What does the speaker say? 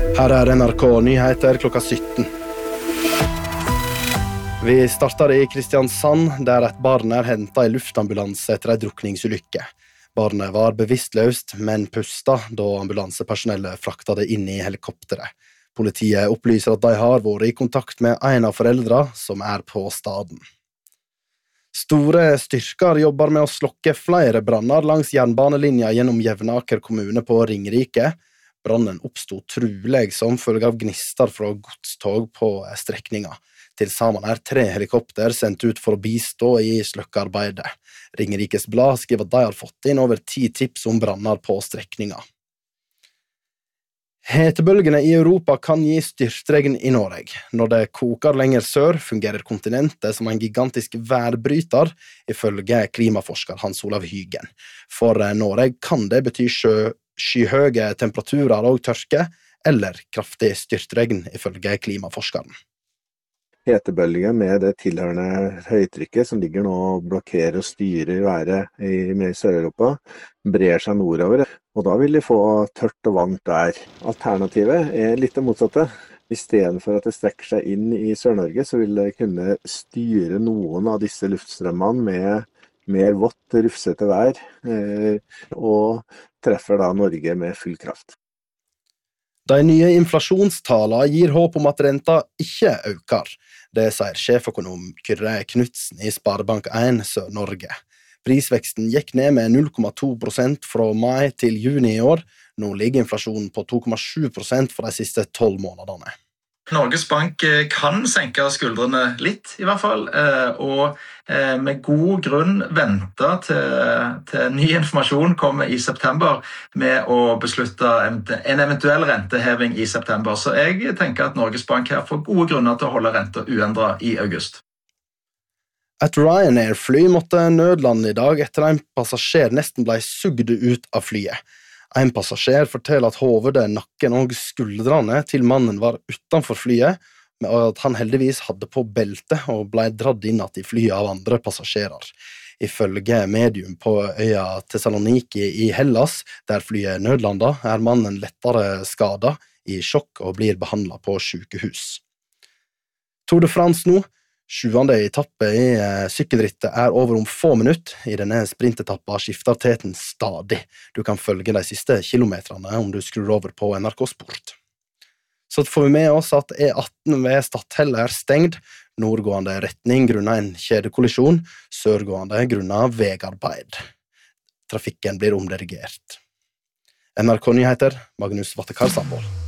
Her NRK Nyheter klokka 17. Vi starter i Kristiansand, der et barn hentet i luftambulanse etter en drukningsulykke. Barnet var bevisstløst, men pustet da ambulansepersonellet fraktet det inn i helikopteret. Politiet opplyser at de har vært i kontakt med en av foreldrene som på staden. Store styrker jobber med å slokke flere branner langs jernbanelinja gjennom Jevnaker kommune på Ringerike. Brannen oppstod trolig som følge av gnister fra godstog på strekninga. Til sammen 3 helikopter sendt ut for å bistå i sløkkearbeidet. Ringerikes Blad skriver at de har fått inn over 10 tips om branner på strekninga. Hetebølgene i Europa kan gi styrtregn i Norge. Når det koker lenger sør, fungerer kontinentet som en gigantisk værbryter, ifølge klimaforsker Hans Olav Hygen. For Norge kan det bety skyhøye temperaturer og tørke, eller kraftig styrtregn, ifølge klimaforskeren. Hetebølgen med det tilhørende høytrykket som ligger nå og blokkerer og styrer været i Sør-Europa, brer seg nordover, og da vil de få tørt og varmt vær. Alternativet litt det motsatte. I stedet for at det strekker seg inn i Sør-Norge, så vil det kunne styre noen av disse luftstrømmene med mer vått, rufsete vær, og treffer da Norge med full kraft. De nye inflasjonstallene gir håp om at renta ikke øker. Det sier sjeføkonom Kyrre Knudsen i Sparebank 1 Sør-Norge. Prisveksten gikk ned med 0,2% fra mai til juni i år. Nå ligger inflasjonen på 2,7% for de siste 12 månedene. Norges Bank kan senke skuldrene litt, i hvert fall, og med god grunn vente til ny informasjon kommer i september med å beslutte en eventuell renteheving i september. Så jeg tenker at Norges Bank her får gode grunner til å holde renta uendret i august. Et Ryanair-fly måtte nødlande i dag etter en passasjer nesten ble sugd ut av flyet. En passasjer forteller at hovedet, nakken og skuldrene til mannen var utenfor flyet, og at han heldigvis hadde på belte og ble dratt inn i flyet av andre passasjerer. Ifølge medium på øya Thessaloniki i Hellas, der flyet nødlanda, mannen lettere skadet, i sjokk og blir behandlet på sykehus. Tour de France nå. 7. etappe i sykkelrittet over om få minutter. I denne sprintetappen skifter teten stadig. Du kan følge de siste kilometerne om du skrur over på NRK Sport. Så får vi med oss at E18 ved Stadhelle stengt. Nordgående retning grunnet en kjedekollisjon, sørgående grunnet vegarbeid. Trafikken blir omdirigert. NRK Nyheter, Magnus Vattekar Sandvold.